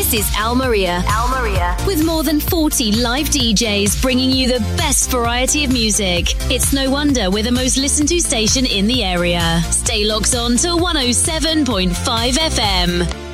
This is Al Maria. With more than 40 live DJs bringing you the best variety of music. It's no wonder we're the most listened to station in the area. Stay locked on to 107.5 FM.